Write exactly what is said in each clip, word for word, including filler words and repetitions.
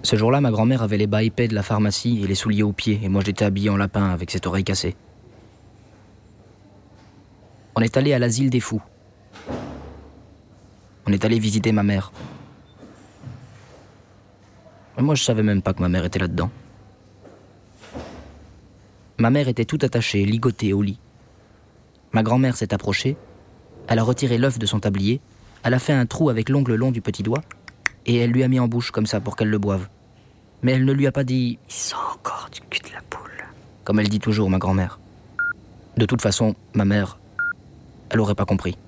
Ce jour-là, ma grand-mère avait les bas épais de la pharmacie et les souliers aux pieds, et moi j'étais habillé en lapin avec cette oreille cassée. On est allé à l'asile des fous. On est allé visiter ma mère. Et moi je savais même pas que ma mère était là-dedans. Ma mère était tout attachée, ligotée au lit. Ma grand-mère s'est approchée, elle a retiré l'œuf de son tablier, elle a fait un trou avec l'ongle long du petit doigt, et elle lui a mis en bouche comme ça pour qu'elle le boive. Mais elle ne lui a pas dit « Il sent encore du cul de la poule », comme elle dit toujours, ma grand-mère. De toute façon, ma mère, elle aurait pas compris.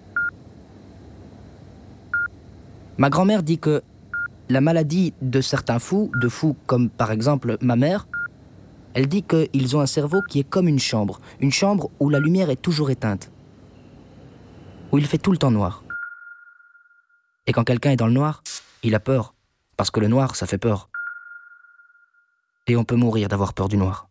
Ma grand-mère dit que la maladie de certains fous, de fous comme par exemple ma mère, elle dit qu'ils ont un cerveau qui est comme une chambre, une chambre où la lumière est toujours éteinte, où il fait tout le temps noir. Et quand quelqu'un est dans le noir, il a peur, parce que le noir, ça fait peur. Et on peut mourir d'avoir peur du noir.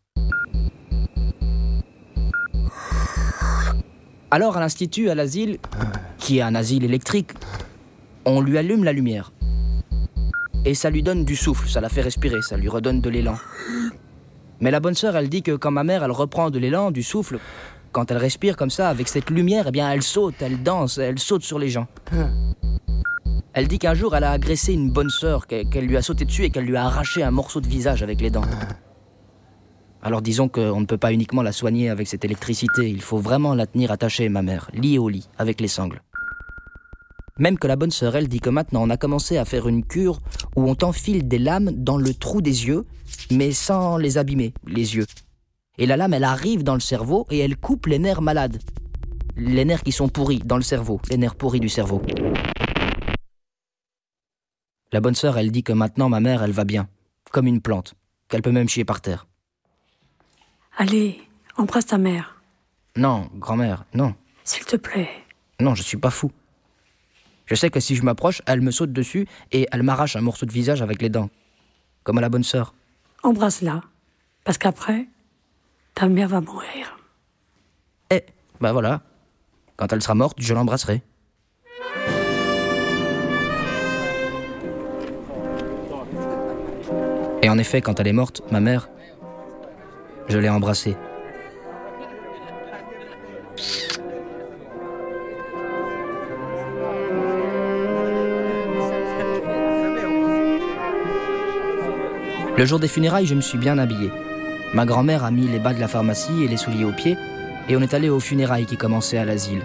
Alors à l'institut, à l'asile, qui est un asile électrique, on lui allume la lumière. Et ça lui donne du souffle, ça la fait respirer, ça lui redonne de l'élan. Mais la bonne sœur, elle dit que quand ma mère, elle reprend de l'élan, du souffle, quand elle respire comme ça, avec cette lumière, eh bien elle saute, elle danse, elle saute sur les gens. Elle dit qu'un jour, elle a agressé une bonne sœur, qu'elle lui a sauté dessus et qu'elle lui a arraché un morceau de visage avec les dents. Alors disons qu'on ne peut pas uniquement la soigner avec cette électricité, il faut vraiment la tenir attachée, ma mère, liée au lit, avec les sangles. Même que la bonne sœur, elle dit que maintenant on a commencé à faire une cure où on t'enfile des lames dans le trou des yeux, mais sans les abîmer, les yeux. Et la lame, elle arrive dans le cerveau et elle coupe les nerfs malades. Les nerfs qui sont pourris dans le cerveau, les nerfs pourris du cerveau. La bonne sœur, elle dit que maintenant ma mère, elle va bien, comme une plante, qu'elle peut même chier par terre. Allez, embrasse ta mère. Non, grand-mère, non. S'il te plaît. Non, je suis pas fou. Je sais que si je m'approche, elle me saute dessus et elle m'arrache un morceau de visage avec les dents. Comme à la bonne sœur. Embrasse-la, parce qu'après, ta mère va mourir. Eh, ben voilà. Quand elle sera morte, je l'embrasserai. Et en effet, quand elle est morte, ma mère, je l'ai embrassée. Le jour des funérailles, je me suis bien habillé. Ma grand-mère a mis les bas de la pharmacie et les souliers aux pieds, et on est allé aux funérailles qui commençaient à l'asile.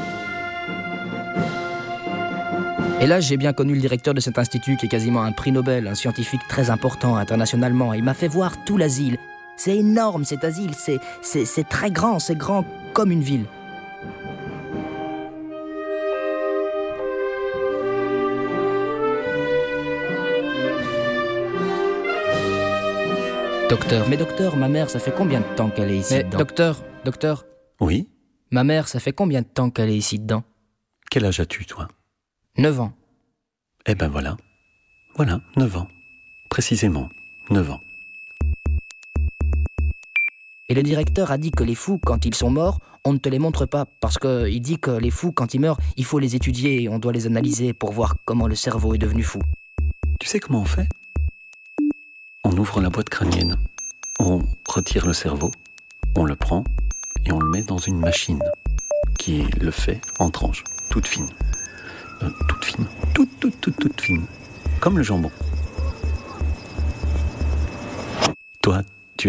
Et là, j'ai bien connu le directeur de cet institut qui est quasiment un prix Nobel, un scientifique très important internationalement. Il m'a fait voir tout l'asile. C'est énorme cet asile, c'est, c'est, c'est très grand, c'est grand comme une ville. Docteur, mais docteur, ma mère, ça fait combien de temps qu'elle est ici mais dedans? Docteur, docteur. Oui? Ma mère, ça fait combien de temps qu'elle est ici dedans? Quel âge as-tu, toi? Neuf ans. Eh ben voilà. Voilà, neuf ans. Précisément, neuf ans. Et le directeur a dit que les fous, quand ils sont morts, on ne te les montre pas, parce qu'il dit que les fous, quand ils meurent, il faut les étudier et on doit les analyser pour voir comment le cerveau est devenu fou. Tu sais comment on fait? On ouvre la boîte crânienne, on retire le cerveau, on le prend et on le met dans une machine qui le fait en tranches, toutes fines. Euh, toutes fines, toutes, toutes, toutes, toutes fines, comme le jambon. Toi, tu aimes le jambon ?